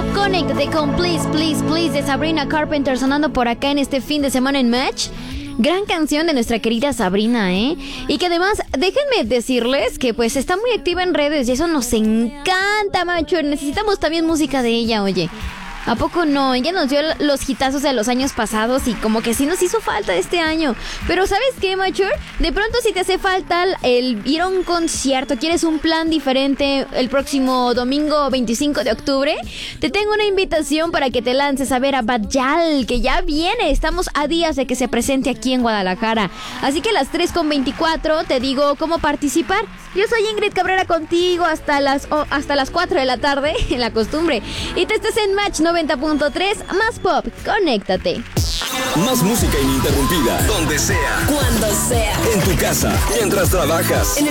Conéctate con Please, Please, Please de Sabrina Carpenter sonando por acá en este fin de semana en Match. Gran canción de nuestra querida Sabrina, ¿eh? Y que además, déjenme decirles que pues está muy activa en redes y eso nos encanta, macho. Necesitamos también música de ella, oye. ¿A poco no? Ella nos dio los hitazos de los años pasados y como que sí nos hizo falta este año. Pero ¿sabes qué, macho? De pronto si te hace falta el ir a un concierto, quieres un plan diferente el próximo domingo 25 de octubre, te tengo una invitación para que te lances a ver a Bad Gyal, que ya viene. Estamos a días de que se presente aquí en Guadalajara. Así que a las 3:24 te digo cómo participar. Yo soy Ingrid Cabrera contigo hasta las 4 de la tarde, en la costumbre. Y te estás en Match 90.3, más pop, conéctate. Más música ininterrumpida, donde sea, cuando sea, en tu casa, mientras trabajas, en